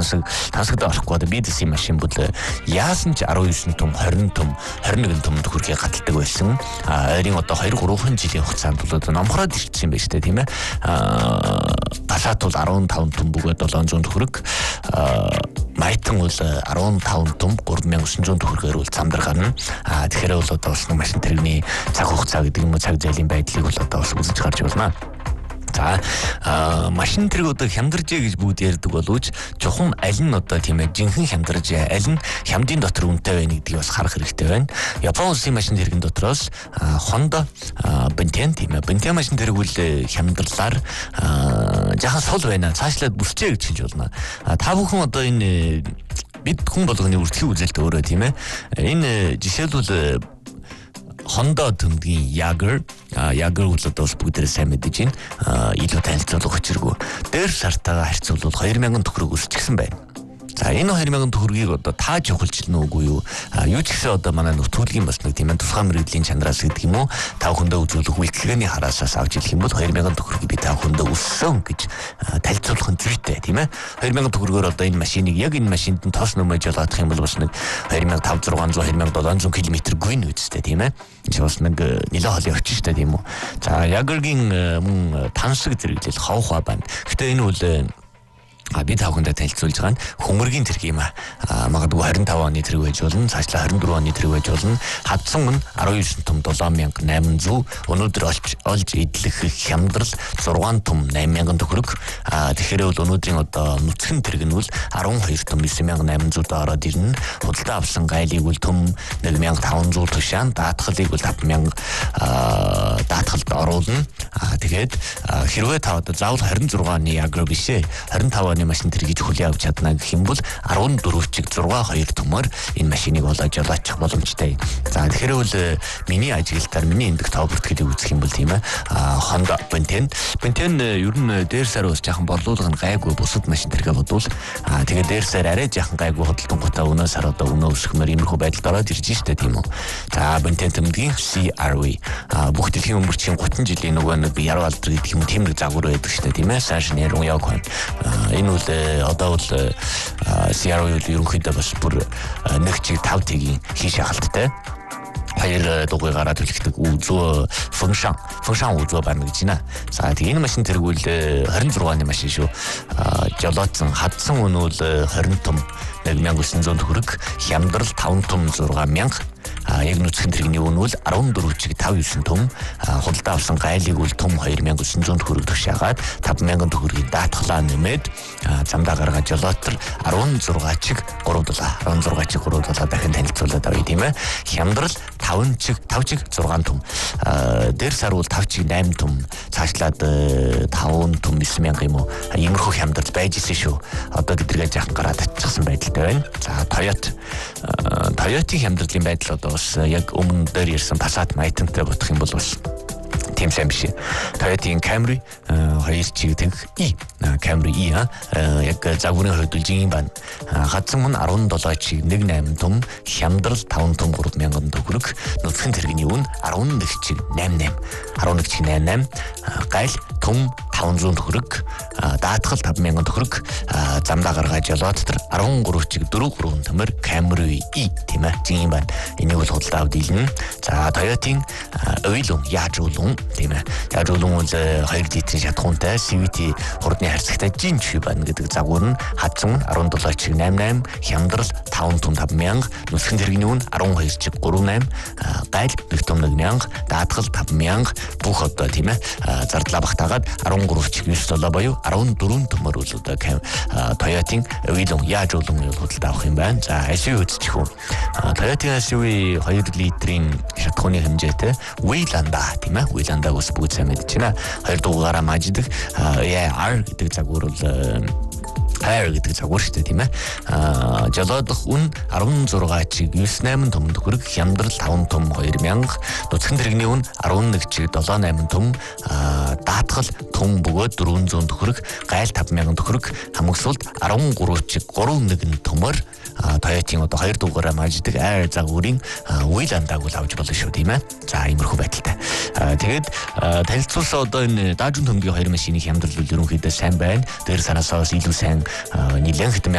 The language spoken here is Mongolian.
тансагд орохгүй одоо B2C машин бол яасан ч 19 том 20 том 21 том төгрөгийг гаталдаг байсан. Ойрын одоо 2-3 жилийн хугацаанд бол одоо номхороод ирсэн юм байна шүү дээ тийм ээ. Passat бол 15 том бөгөөд 700 төгрөг. Maybach бол 15 том 3900 төгрөгөөр бол замдар гарна. Тэгэхээр бол одоо бас машин тэрэгний цаг хугацаа гэдэг юм уу цаг зээлийн байдлыг бол одоо бас үзэж гарч байна. За машин тэрэг одоо хямдаржээ гэж бүгд ярьдаг боловч чухам аль нь одоо тийм ээ жинхэнэ хямдаржээ аль нь хямдын дотор үнэтэй байна гэдгийг бас харах хэрэгтэй байна. Япон улсын машин тэрэгэн дотроос Honda Bentley тийм ээ Bentley машин тэрэг үл хямдрлаар жаахан сул байна. Цаашлаад бүсчээ гэж хэлж болно. Та бүхэн одоо энэ бид хүн болгоны үргэлжлэх үзэлт өөрөө тийм ээ. Энэ жишээлбэл Honda төмгийн Jaguar бол одоо бүгдээрээ сайн мэдэж байна. Илүү танилцуулах учиргүй. Дээр сартаагаа харьцуулбал 2000 төгрөг өсчихсэн байна. За энэ 2000 төгрөгийг одоо тааж ухалжилна уугүй юу? Юу ч гэсэн одоо манай нөтгөлгийн бас нэг тийм ээ тусгай мэрэгжлийн чанараас гэдэг юм уу? Тав хүндээ үзүүлэх үйлчлэгээний хараасаас авч ирэх юм бол 2000 төгрөгийг би тав хүндээ өссөн гэж танилцуулах нь зүйтэй тийм ээ. 2000 төгрөгөөр одоо энэ машиныг яг энэ машинд нь тоос нөмөж жолоодох юм бол бас нэг 2500 2700 км гүйн үстэй тийм ээ. Чи бас нэг нэлээд хоол явчих штэ тийм үү? За Jaguar-гийн мөн тансаг зэрэглэл ховхоо байна. Гэтэ энэ бол би тавхандаа танилцуулж байгаа нь хөмөргийн тэрэг юм магадгүй 25 оны тэрэг байж болно цаашлаа 24 оны тэрэг байж болно хадсан нь 19 том 7800 өнөөдөр олж идэх хямдрал 6 том 8000 төгрөг тэгэхээр бол өнөөдрийн одоо нүцгэн тэрэг нь бол 12 том 9800 ороод ирнэ худалдаа авсан гайлыг бол том 1500 тушаан даатгалыг бол 5000 даатгалд оруулна тэгээд хэрвээ та одоо заавал 26 оны Jaguar биш ээ 25 машин тэргийж хүлээ авч чадна гэх юм бол 14.6 томоор энэ машиныг олж жолоочих боломжтой. За тэгэхээр бол миний ажиглалтаар миний эндх топ бүртгэлийг үзэх юм бол тийм ээ Honda Bentley ер нь дээр сар ус жаахан борлуулга нь гайгүй бусад машин тэргээ бодвол тэгээд дээр сар арай жаахан гайгүй хөдөлгөөнгөтэй өнөө сар одоо өнөө өсөхмөр иймэрхүү байдалд ороод ирж штэ тийм үү. За Bentley тэмдгийн CR-V бүх дэлхийн өмөрчийн 30 жилийн нөгөө нэг яруу алдар гэдэг юм тийм нэг загвар байдаг штэ тийм ээ. Сайшны яг энэ бол одоо бол CR-V ерөнхийдөө бас бүр нэг чиг 5 тгийн хийш халттай. Хоёр дугуй гараад төлөгдөг үзүү функшн үзүү байна гэж байна. За тийм энэ машин тэргүүл 26 оны машин шүү. Жолоодсон хадсан үнэ бол 20 том 1900 төгрөг, хямдрал 5 том 6000 яг нүцгэн тэрэгний үнэ бол 14.59 том худалдаа авсан гайлыг бол том 2900 төгрөг тушаагаад 5000 төгрөгийн даатгалаа нэмээд замдаа гаргаж жолоотор 16.3 дахин танилцуулаад авъя тийм ээ. Хямдрал 5.6 том дээр сар бол 5.8 том цаашлаад 5 том 9000 юм уу иймэрхүү хямдрал байж исэн шүү. Одоо гэдэргээ жаахан гараад татчихсан байдалтай байна. За Toyota-ийн хямдралын байдал одоо бас яг өмнө дээр ирсэн Passat Maybach-тай бодох юм бол бас тийм сайн биш. Toyota-ийн Camry 2 чигтэг Camry яг загварын хувьд үлжин байна. Хадсан нь 17.18 том, хямдрал 5 том 3000 төгрөг, нүцгэн тэрэгний үн 11.88 гайл том 500 төгрөг, даатгал 5000 төгрөг, замдаа гаргаж жолоодтор 13.4 томор Camry тийм ээ. Зин байна. Энийг бол худалдаа авд дийлнэ. За Toyota-ийн Yaesu тийм ээ. Yaesu бол 2 литрийн шатхуунтай CVT хурдны харьцагтай жинч байна гэдэг загвар нь хадсан 17.88, хямдрал 5 том 5000, нүцгэн тэрэгний үн 12.38, гайл 1 том 1000, даатгал 5000 бүх одоо тийм ээ. Зардлаа багтаагаад 13.97 буюу 14 томор бол одоо Toyota-ийн Yaesu худалдаа авах юм байна. За SUV үзчих үү. Toyota SUV 2 литрийн шатхууны хэмжээтэй Waylander тийм ээ. Waylander ус бүгд сайн мэдэж байна. 2 дугаараа маждаг R гэдэг загвар бол Air гэдэг загвар шүү дээ тийм ээ. Жолоодох үн 16.98 том төгрөг, хямдрал 5 том 2000, нүцгэн тэрэгний үн 11.78 том, даатгал том бөгөөд 400 төгрөг, гайл 5000 төгрөг, хамгасуулт 13.31 томор Toyota-ийн одоо 2 дугаараа маждаг Air загварын Waylander-г бол авч болно шүү тийм ээ. За иймэрхүү байдалтай. Тэгээд танилцуулсан одоо энэ даажун төмгийн 2 машины хямдрал бол ерөнхийдөө сайн байна. Дээр санаасаас илүү сайн нэлээд хэдэн